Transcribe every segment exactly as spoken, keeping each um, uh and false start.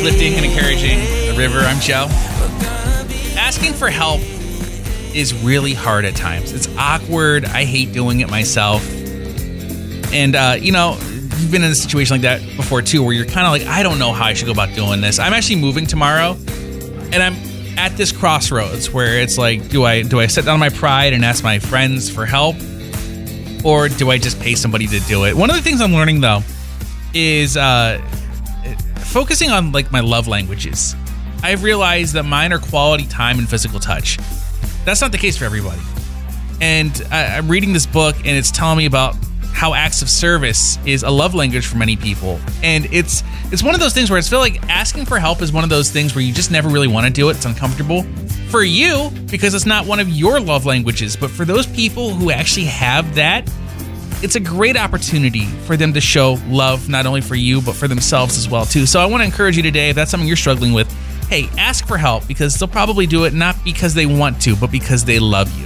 uplifting and encouraging the river. I'm Joe. Asking for help is really hard at times. It's awkward. I hate doing it myself. And, uh, you know, you've been in a situation like that before, too, where you're kind of like, I don't know how I should go about doing this. I'm actually moving tomorrow, and I'm at this crossroads where it's like, do I do I set down my pride and ask my friends for help, or do I just pay somebody to do it? One of the things I'm learning, though, is uh, focusing on, like, my love languages. I've realized that mine are quality time and physical touch. That's not the case for everybody. And I, I'm reading this book, and it's telling me about how acts of service is a love language for many people. And it's it's one of those things where I feel like asking for help is one of those things where you just never really want to do it. It's uncomfortable for you because it's not one of your love languages. But for those people who actually have that, it's a great opportunity for them to show love, not only for you, but for themselves as well, too. So I want to encourage you today, if that's something you're struggling with, hey, ask for help, because they'll probably do it not because they want to, but because they love you.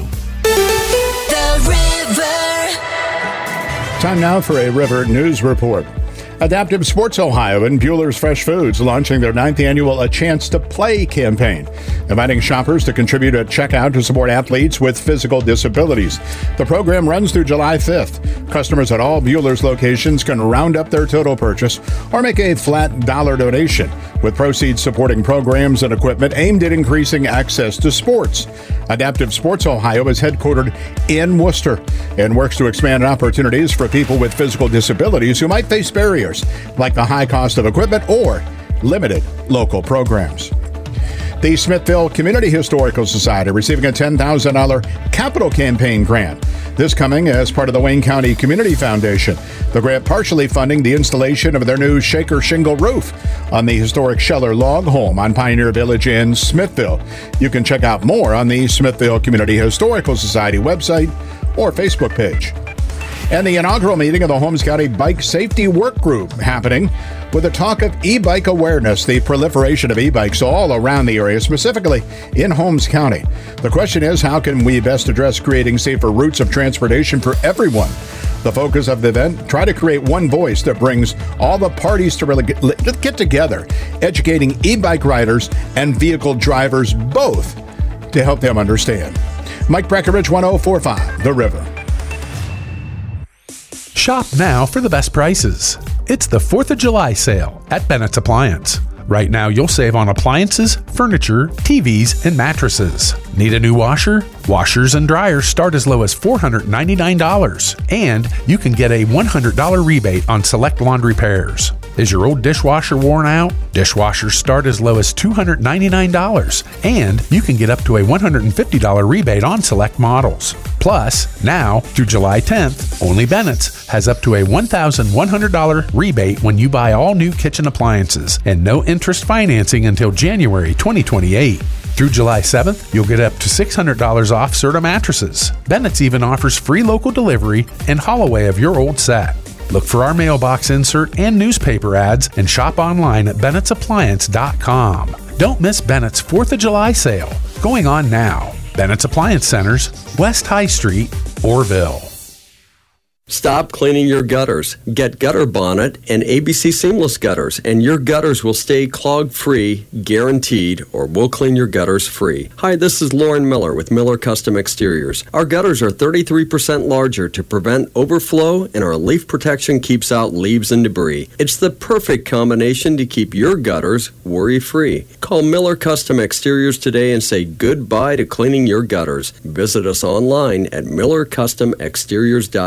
The River. Time now for a River News Report. Adaptive Sports Ohio and Bueller's Fresh Foods launching their ninth annual A Chance to Play campaign, inviting shoppers to contribute at checkout to support athletes with physical disabilities. The program runs through July fifth. Customers at all Bueller's locations can round up their total purchase or make a flat dollar donation, with proceeds supporting programs and equipment aimed at increasing access to sports. Adaptive Sports Ohio is headquartered in Worcester and works to expand opportunities for people with physical disabilities who might face barriers like the high cost of equipment or limited local programs. The Smithville Community Historical Society receiving a ten thousand dollars capital campaign grant. This coming as part of the Wayne County Community Foundation. The grant partially funding the installation of their new Shaker shingle roof on the historic Scheller log home on Pioneer Village in Smithville. You can check out more on the Smithville Community Historical Society website or Facebook page. And the inaugural meeting of the Holmes County Bike Safety Work Group happening with a talk of e-bike awareness, the proliferation of e-bikes all around the area, specifically in Holmes County. The question is, how can we best address creating safer routes of transportation for everyone? The focus of the event, try to create one voice that brings all the parties to really get, get together, educating e-bike riders and vehicle drivers both to help them understand. Mike Breckenridge, one oh four point five, The River. Shop now for the best prices. It's the fourth of July sale at Bennett's Appliance. Right now, you'll save on appliances, furniture, T Vs, and mattresses. Need a new washer? Washers and dryers start as low as four hundred ninety-nine dollars, and you can get a one hundred dollars rebate on select laundry pairs. Is your old dishwasher worn out? Dishwashers start as low as two hundred ninety-nine dollars, and you can get up to a one hundred fifty dollars rebate on select models. Plus, now, through July tenth, only Bennett's has up to a one thousand one hundred dollars rebate when you buy all new kitchen appliances, and no interest financing until January twenty twenty-eight. Through July seventh, you'll get up to six hundred dollars off Serta mattresses. Bennett's even offers free local delivery and haul away of your old set. Look for our mailbox insert and newspaper ads and shop online at Bennett's Appliance dot com. Don't miss Bennett's fourth of July sale, going on now. Bennett's Appliance Centers, West High Street, Orville. Stop cleaning your gutters. Get Gutter Bonnet and A B C Seamless Gutters, and your gutters will stay clog-free, guaranteed, or we'll clean your gutters free. Hi, this is Lauren Miller with Miller Custom Exteriors. Our gutters are thirty-three percent larger to prevent overflow, and our leaf protection keeps out leaves and debris. It's the perfect combination to keep your gutters worry-free. Call Miller Custom Exteriors today and say goodbye to cleaning your gutters. Visit us online at miller custom exteriors dot com.